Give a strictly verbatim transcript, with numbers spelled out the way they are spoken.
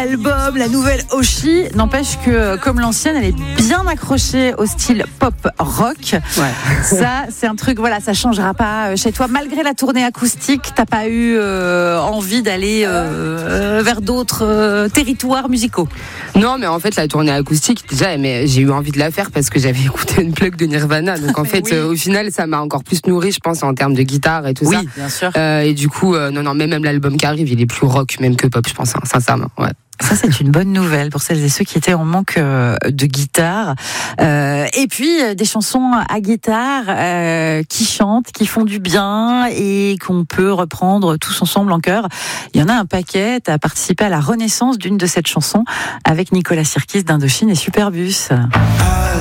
l'album, la nouvelle Oshi. N'empêche que, comme l'ancienne, elle est bien accrochée au style pop rock. Ouais. Ça, c'est un truc, voilà, ça changera pas chez toi. Malgré la tournée acoustique, t'as pas eu euh, envie d'aller euh, vers d'autres euh, territoires musicaux? Non, mais en fait, la tournée acoustique, déjà, mais j'ai eu envie de la faire parce que j'avais écouté une plug de Nirvana. Donc, en fait, oui. euh, au final, ça m'a encore plus nourri, je pense, en termes de guitare et tout oui, ça. Oui, bien sûr. Euh, et du coup, euh, non, non, mais même l'album qui arrive, il est plus rock, même que pop, je pense, hein, sincèrement. Ouais. Ça, c'est une bonne nouvelle pour celles et ceux qui étaient en manque euh, de guitare. Euh, et puis, euh, des chansons à guitare euh, qui chantent, qui font du bien et qu'on peut reprendre tous ensemble en chœur. Il y en a un paquet. Tu as participé à la renaissance d'une de ces chansons avec Nicolas Sirkis d'Indochine et Superbus.